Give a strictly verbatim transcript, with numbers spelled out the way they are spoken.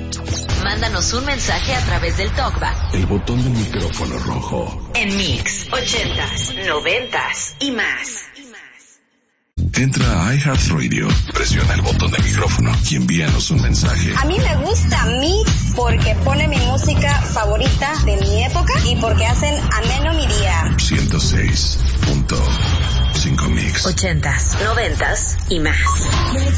Mándanos un mensaje a través del TalkBack. El botón del micrófono rojo. En Mix, ochentas, noventas y más. Entra a iHeartRadio, presiona el botón del micrófono y envíanos un mensaje. A mí me gusta Mix porque pone mi música favorita de mi época y porque hacen ameno mi día. ciento seis punto cinco Mix. Ochentas, noventas y más.